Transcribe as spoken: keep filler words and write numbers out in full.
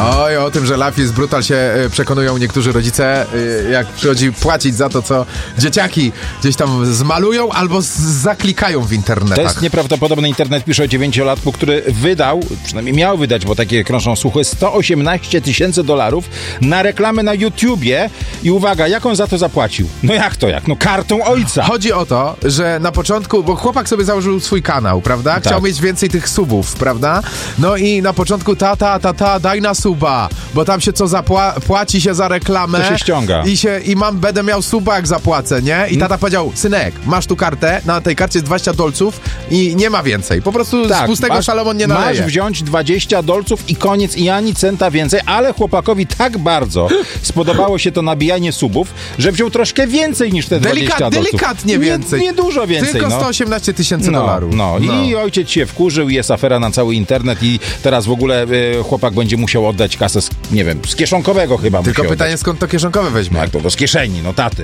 Oj, o tym, że Life is Brutal się y, przekonują niektórzy rodzice, y, jak przychodzi płacić za to, co dzieciaki gdzieś tam zmalują albo z- zaklikają w internetach. To jest nieprawdopodobny. Internet pisze o dziewięciolatku, który wydał, przynajmniej miał wydać, bo takie krążą słuchy, sto osiemnaście tysięcy dolarów na reklamę na YouTubie i uwaga, jak on za to zapłacił? No jak to jak? No kartą ojca. Chodzi o to, że na początku, bo chłopak sobie założył swój kanał, prawda? Chciał Tak. mieć więcej tych subów, prawda? No i na początku tata, tata, daj na suba, bo tam się co zapłaci się za reklamę. To się ściąga. I, się, i mam, będę miał suba, jak zapłacę, nie? I tata powiedział, synek, masz tu kartę, na tej karcie jest dwadzieścia dolców i nie ma więcej. Po prostu z pustego masz, Salomon nie masz naleje. wziąć dwadzieścia dolców i koniec, i ani centa więcej, ale chłopakowi tak bardzo spodobało się to nabijanie subów, że wziął troszkę więcej niż te dwadzieścia Delikat, dolców. delikatnie więcej. Nie, nie dużo więcej. Tylko no. sto osiemnaście tysięcy No, dolarów. no. I ojciec się wkurzył, jest afera na cały internet i teraz w ogóle y, chłopak będzie musiał oddać kasę, z, nie wiem, z kieszonkowego chyba Tylko musi pytanie, oddać. skąd to kieszonkowe weźmie? Jak to, to z kieszeni, no taty.